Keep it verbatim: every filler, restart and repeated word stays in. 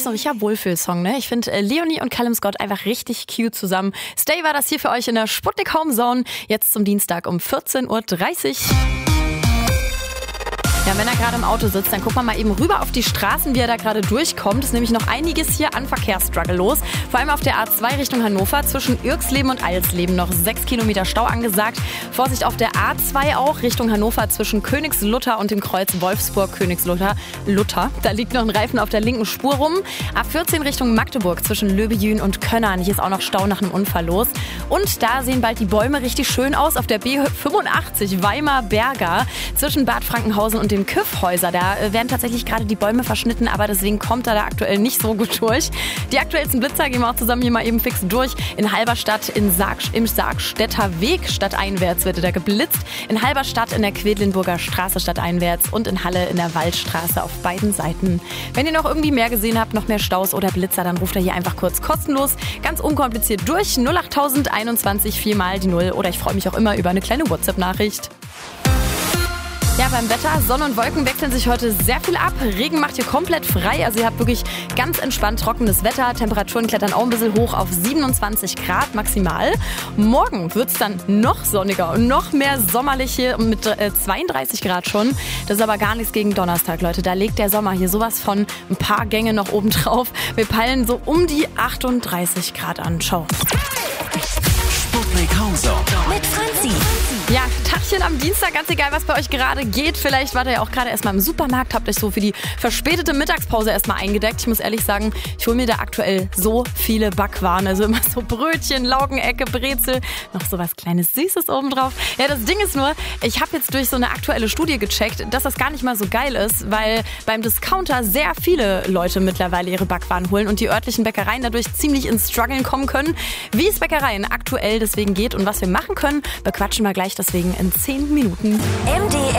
eigentlich so ein richtiger Wohlfühlsong, ne? Ich finde äh, Leonie und Callum Scott einfach richtig cute zusammen. Stay war das hier für euch in der Sputnik Home Zone. Jetzt zum Dienstag um vierzehn Uhr dreißig. Ja, wenn er gerade im Auto sitzt, dann guckt man mal eben rüber auf die Straßen, wie er da gerade durchkommt. Es ist nämlich noch einiges hier an Verkehrsstruggle los. Vor allem auf der A zwei Richtung Hannover zwischen Irksleben und Eilsleben noch sechs Kilometer Stau angesagt. Vorsicht auf der A zwei auch Richtung Hannover zwischen Königslutter und dem Kreuz Wolfsburg-Königslutter. Luther. Da liegt noch ein Reifen auf der linken Spur rum. A vierzehn Richtung Magdeburg zwischen Löbejün und Könnern. Hier ist auch noch Stau nach einem Unfall los. Und da sehen bald die Bäume richtig schön aus auf der B fünfundachtzig Weimar-Berger zwischen Bad Frankenhausen und den Küffhäuser. Da werden tatsächlich gerade die Bäume verschnitten, aber deswegen kommt er da aktuell nicht so gut durch. Die aktuellsten Blitzer gehen wir auch zusammen hier mal eben fix durch. In Halberstadt in Sarg, im Sargstädter Weg stadteinwärts wird da geblitzt. In Halberstadt in der Quedlinburger Straße stadteinwärts und in Halle in der Waldstraße auf beiden Seiten. Wenn ihr noch irgendwie mehr gesehen habt, noch mehr Staus oder Blitzer, dann ruft er hier einfach kurz kostenlos, ganz unkompliziert durch. null acht einundzwanzig viermal die Null oder ich freue mich auch immer über eine kleine WhatsApp-Nachricht. Ja, beim Wetter, Sonne und Wolken wechseln sich heute sehr viel ab. Regen macht hier komplett frei. Also ihr habt wirklich ganz entspannt trockenes Wetter. Temperaturen klettern auch ein bisschen hoch auf siebenundzwanzig Grad maximal. Morgen wird es dann noch sonniger und noch mehr sommerlich hier mit äh, zweiunddreißig Grad schon. Das ist aber gar nichts gegen Donnerstag, Leute. Da legt der Sommer hier sowas von ein paar Gänge noch oben drauf. Wir peilen so um die achtunddreißig Grad an. Ciao. Sputnik Home Zone mit Franzi. Ja, Tagchen am Dienstag, ganz egal, was bei euch gerade geht. Vielleicht wart ihr ja auch gerade erstmal im Supermarkt, habt euch so für die verspätete Mittagspause erstmal eingedeckt. Ich muss ehrlich sagen, ich hole mir da aktuell so viele Backwaren. Also immer so Brötchen, Laugenecke, Brezel, noch so was kleines Süßes obendrauf. Ja, das Ding ist nur, ich habe jetzt durch so eine aktuelle Studie gecheckt, dass das gar nicht mal so geil ist, weil beim Discounter sehr viele Leute mittlerweile ihre Backwaren holen und die örtlichen Bäckereien dadurch ziemlich ins Struggeln kommen können. Wie es Bäckereien aktuell deswegen geht und was wir machen können, bequatschen wir gleich deswegen in zehn Minuten. M D